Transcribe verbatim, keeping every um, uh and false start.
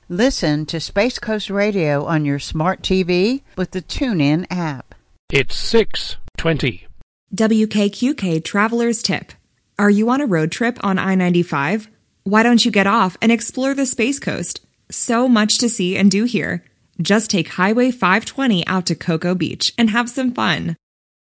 Listen to Space Coast Radio on your smart T V with the TuneIn app. It's six twenty. W K Q K Traveler's Tip. Are you on a road trip on I ninety-five? Why don't you get off and explore the Space Coast? So much to see and do here. Just take Highway five twenty out to Cocoa Beach and have some fun.